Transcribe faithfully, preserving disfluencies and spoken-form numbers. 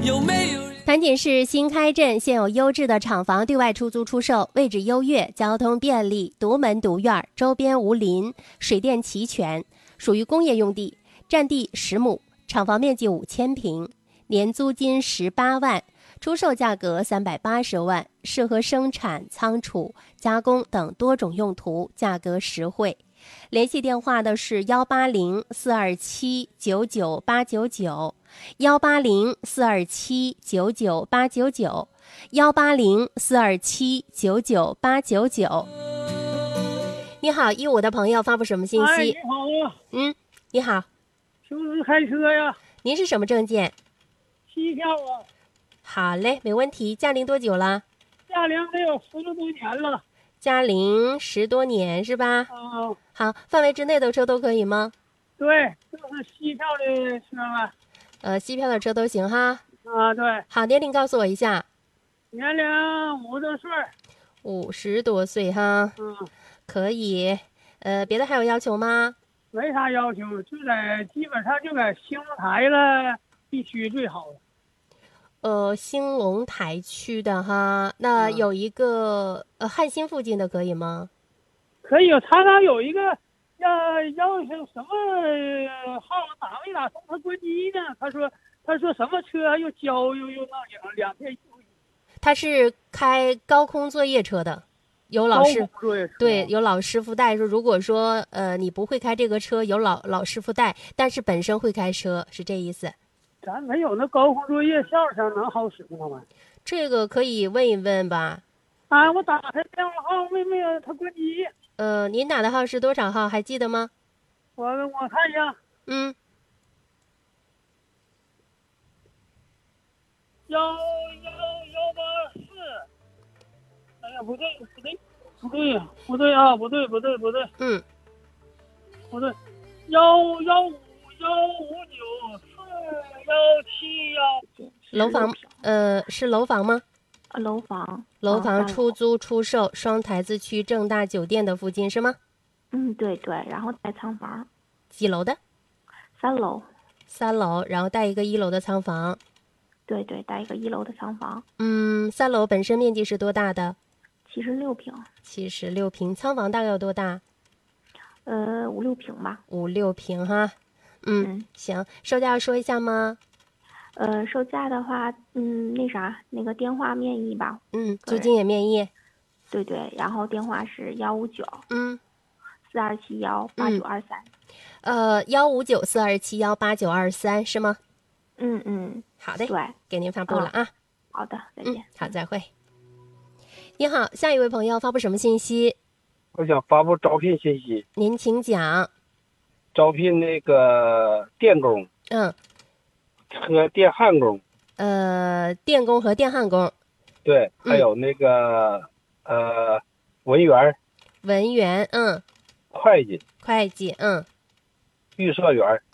有没有人？ 盘锦市新开镇现有优质的厂房对外出租出售，位置优越，交通便利，独门独院，周边无邻，水电齐全，属于工业用地，占地十亩，厂房面积五千平，年租金十八万，出售价格三百八十万，适合生产、仓储、加工等多种用途，价格实惠。联系电话的是幺八零四二七九九八九九，幺八零四二七九九八九九，幺八零四二七九九八九九。你好，一五的朋友发布什么信息？ 哎，你好啊。 嗯，你好， 是不是开车呀？ 您是什么证件？ 西票啊。 好嘞，没问题。驾龄多久了？ 驾龄得有十多年了。 驾龄十多年是吧？ 啊。 好，范围之内的车都可以吗？ 对，这是西票的车吗？ 呃，西票的车都行哈。 啊，对。 好，年龄告诉我一下。 年龄五十多岁。 五十多岁哈。 嗯。 可以。呃，别的还有要求吗？ 没啥要求，就在基本上就在兴隆台了地区最好了。 呃，兴隆台区的哈，那有一个、嗯、呃汉兴附近的可以吗？ 可以，他那有一个要要是什么号打没打通他关机呢？他说他说什么车又交又又弄两两片。 他是开高空作业车的，有老师对有老师傅带。说如果说呃你不会开这个车，有老老师傅带，但是本身会开车，是这意思。 咱没有那高空作业校上能好使吗？玩意这个可以问一问吧。 啊，我打他电话号没没有他关机。 呃，您打的号是多少号？还记得吗？ 我我看一下。 嗯。 幺幺幺八四。哎呀，不对不对不对呀，不对啊，不对不对不对。 嗯。 不对，幺幺五幺五九四幺七幺。 楼房呃是楼房吗？ 楼房。 楼房出租出售，双台子区正大酒店的附近是吗？ 嗯，对对，然后带仓房。 几楼的？ 三楼。 三楼，然后带一个一楼的仓房。 对对，带一个一楼的仓房。 嗯，三楼本身面积是多大的？ 七十六平。 七十六平，仓房大概有多大？ 呃，五六平吧。 五六平哈。嗯， 嗯行，售价要说一下吗？ 呃，售价的话，嗯，那啥，那个电话面议吧。 嗯，租金也面议。 对对，然后电话是幺五九。 嗯。 四二七幺八九二三。 呃，幺五九四二七幺八九二三是吗？ 嗯嗯。 好的。 对， 给您发布了啊。 嗯、好的，再见、 嗯。好，再会。你好，下一位朋友发布什么信息？ 我想发布招聘信息。 您请讲。 招聘那个电工。 嗯。 和电焊工。 呃，电工和电焊工。 对，还有那个、嗯、呃文员。 文员，嗯。 会计。 会计，嗯。 预测员。